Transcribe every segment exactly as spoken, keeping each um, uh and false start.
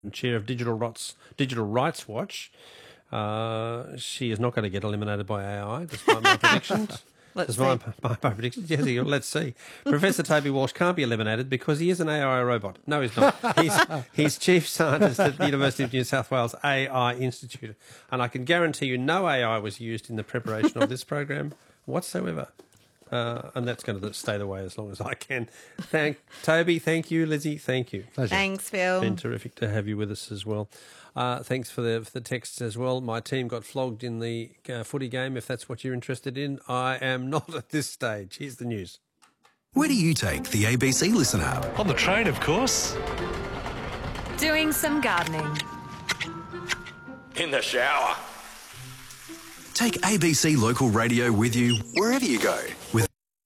chair of Digital Rights, Digital Rights Watch. Uh, she is not going to get eliminated by A I, despite my predictions. Let's my, see. my, my predictions. Yes, let's see. Professor Toby Walsh can't be eliminated because he is an A I robot. No, he's not. He's, he's chief scientist at the University of New South Wales A I Institute. And I can guarantee you no A I was used in the preparation of this program whatsoever. Uh, and that's going to stay the way as long as I can. Thank Toby, thank you. Lizzie, thank you. Pleasure. Thanks, Phil. Been terrific to have you with us as well. Uh, thanks for the for the texts as well. My team got flogged in the uh, footy game, if that's what you're interested in. I am not at this stage. Here's the news. Where do you take the A B C Listen app? On the train, of course. Doing some gardening. In the shower. Take A B C Local Radio with you wherever you go. With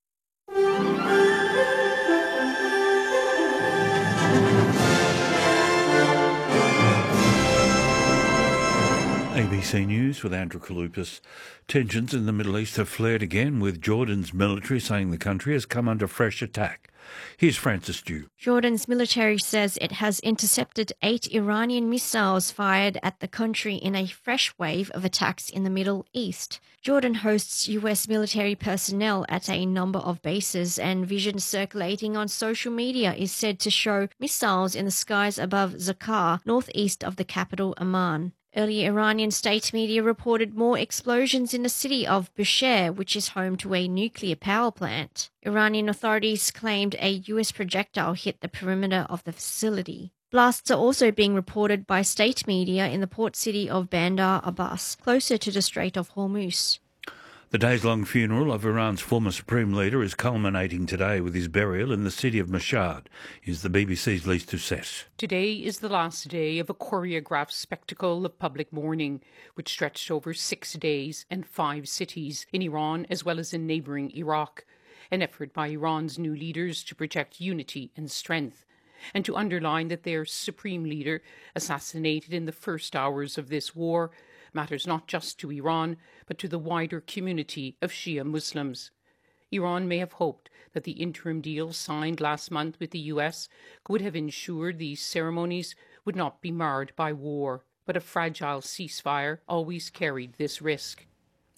A B C News with Andrew Kalupas. Tensions in the Middle East have flared again, with Jordan's military saying the country has come under fresh attack. Here's Francis Dew. Jordan's military says it has intercepted eight Iranian missiles fired at the country in a fresh wave of attacks in the Middle East. Jordan hosts U S military personnel at a number of bases, and vision circulating on social media is said to show missiles in the skies above Zakar, northeast of the capital Amman. Earlier Iranian state media reported more explosions in the city of Bushehr, which is home to a nuclear power plant. Iranian authorities claimed a U S projectile hit the perimeter of the facility. Blasts are also being reported by state media in the port city of Bandar Abbas, closer to the Strait of Hormuz. The days-long funeral of Iran's former supreme leader is culminating today with his burial in the city of Mashhad. Here's the B B C's Lise Doucet. Today is the last day of a choreographed spectacle of public mourning, which stretched over six days and five cities in Iran as well as in neighbouring Iraq, an effort by Iran's new leaders to project unity and strength, and to underline that their supreme leader, assassinated in the first hours of this war, matters not just to Iran, but to the wider community of Shia Muslims. Iran may have hoped that the interim deal signed last month with the U S would have ensured these ceremonies would not be marred by war, but a fragile ceasefire always carried this risk.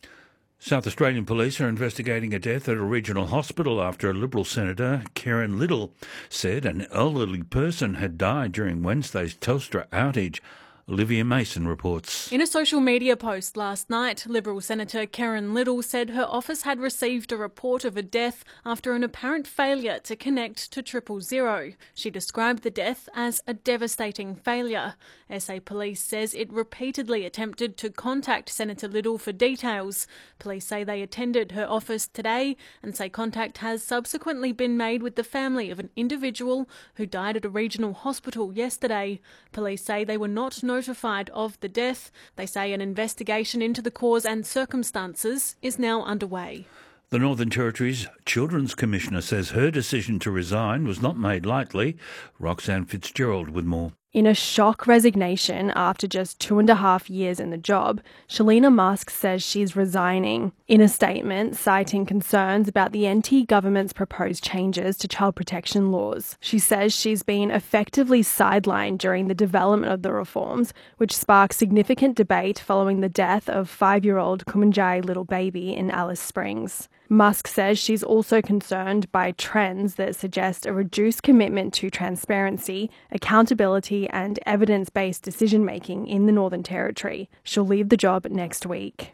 South Australian police are investigating a death at a regional hospital after a Liberal Senator, Karen Little, said an elderly person had died during Wednesday's Telstra outage. Olivia Mason reports. In a social media post last night, Liberal Senator Karen Little said her office had received a report of a death after an apparent failure to connect to triple zero. She described the death as a devastating failure. S A Police says it repeatedly attempted to contact Senator Little for details. Police say they attended her office today and say contact has subsequently been made with the family of an individual who died at a regional hospital yesterday. Police say they were not notified notified of the death. They say an investigation into the cause and circumstances is now underway. The Northern Territory's Children's Commissioner says her decision to resign was not made lightly. Roxanne Fitzgerald with more. In a shock resignation after just two and a half years in the job, Shalina Musk says she's resigning. In a statement citing concerns about the N T government's proposed changes to child protection laws, she says she's been effectively sidelined during the development of the reforms, which sparked significant debate following the death of five-year-old Kumanjai little baby in Alice Springs. Musk says she's also concerned by trends that suggest a reduced commitment to transparency, accountability and evidence-based decision-making in the Northern Territory. She'll leave the job next week.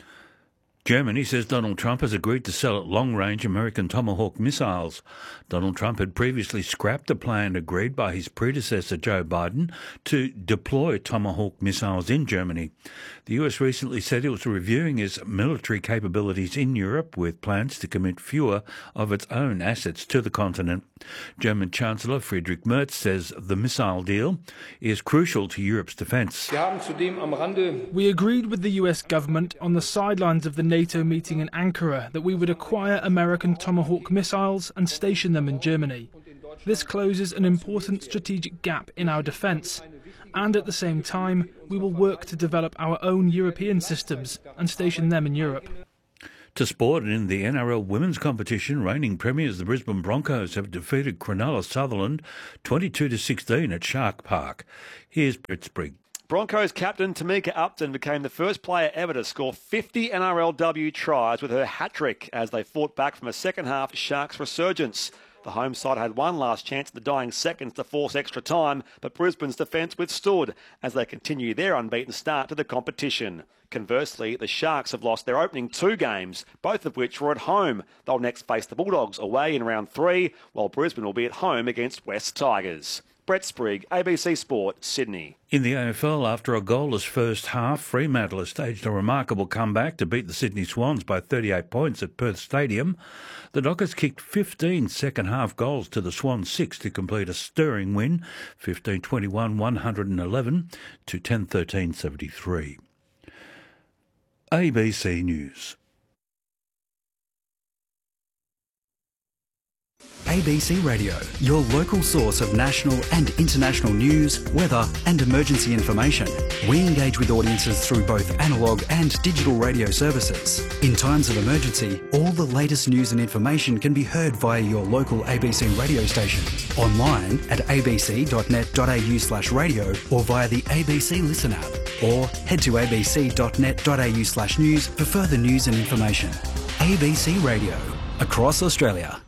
Germany says Donald Trump has agreed to sell it long-range American Tomahawk missiles. Donald Trump had previously scrapped the plan agreed by his predecessor Joe Biden to deploy Tomahawk missiles in Germany. The U S recently said it was reviewing its military capabilities in Europe with plans to commit fewer of its own assets to the continent. German Chancellor Friedrich Merz says the missile deal is crucial to Europe's defence. We agreed with the U S government on the sidelines of the NATO meeting in Ankara that we would acquire American Tomahawk missiles and station them in Germany. This closes an important strategic gap in our defence, and at the same time we will work to develop our own European systems and station them in Europe. To sport, and in the N R L women's competition, reigning premiers the Brisbane Broncos have defeated Cronulla Sutherland twenty-two to sixteen at Shark Park. Here's Brett Sprigg. Broncos captain Tamika Upton became the first player ever to score fifty N R L W tries with her hat-trick as they fought back from a second-half Sharks resurgence. The home side had one last chance in the dying seconds to force extra time, but Brisbane's defence withstood as they continue their unbeaten start to the competition. Conversely, the Sharks have lost their opening two games, both of which were at home. They'll next face the Bulldogs away in round three, while Brisbane will be at home against West Tigers. Brett Sprigg, A B C Sport, Sydney. In the A F L, after a goalless first half, Fremantle has staged a remarkable comeback to beat the Sydney Swans by thirty-eight points at Perth Stadium. The Dockers kicked fifteen second-half goals to the Swans six to complete a stirring win, fifteen twenty-one one hundred eleven to ten thirteen seventy-three. A B C News. A B C Radio, your local source of national and international news, weather and emergency information. We engage with audiences through both analogue and digital radio services. In times of emergency, all the latest news and information can be heard via your local A B C radio station, online at abc.net.au slash radio or via the A B C Listen app, or head to abc.net.au slash news for further news and information. A B C Radio, across Australia.